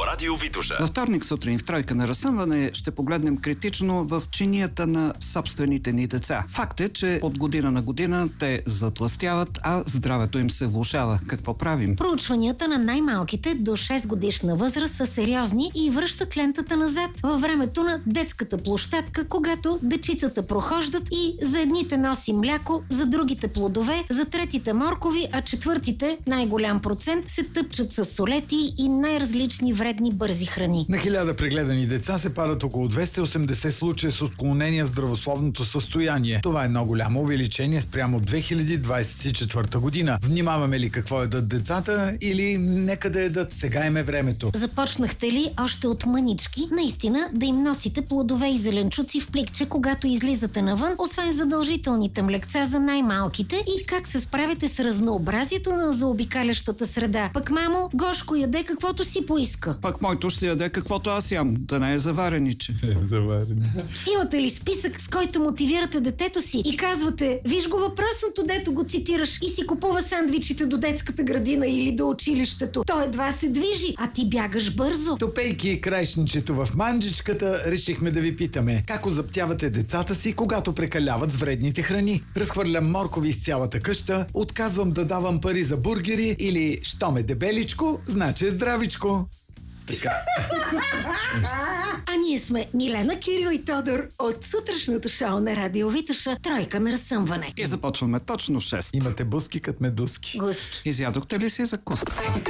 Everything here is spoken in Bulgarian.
Радио Витоша. Във вторник сутрин в Тройка на разсъмване ще погледнем критично в чинията на собствените ни деца. Факт е, че от година на година те затлъстяват, а здравето им се влошава. Какво правим? Проучванията на най-малките до 6 годишна възраст са сериозни и връщат лентата назад във времето на детската площадка, когато дечицата прохождат и за едните носи мляко, за другите плодове, за третите моркови, а четвъртите, най-голям процент, се тъпчат с солети и най-различни вредни бързи храни. На 1000 прегледани деца се падат около 280 случая с отклонения в здравословното състояние. Това е много голямо увеличение спрямо 2024 година. Внимаваме ли какво ядат децата или нека да ядат, сега им е времето? Започнахте ли още от мънички наистина да им носите плодове и зеленчуци в пликче, когато излизате навън, освен задължителните млекца за най-малките, и как се справяте с разнообразието на заобикалящата среда? Пък мамо, Гошко яде каквото си поиска. Пък моето ще яде каквото аз ям, да не е заварениче. Имате ли списък, с който мотивирате детето си и казвате: виж го въпросното, дето го цитираш, и си купува сандвичите до детската градина или до училището. Той едва се движи, а ти бягаш бързо. Топейки краищничето в манджичката, решихме да ви питаме: как озаптявате децата си, когато прекаляват с вредните храни? Разхвърлям моркови из цялата къща, отказвам да давам пари за бургери или щом е дебеличко, значи е здравичко. Така. А ние сме Милена, Кирил и Тодор от сутрешното шоу на Радио Витоша, Тройка на разсъмване. И започваме точно 6. Имате буски като медуски. Гуски. Изядохте ли си закуска?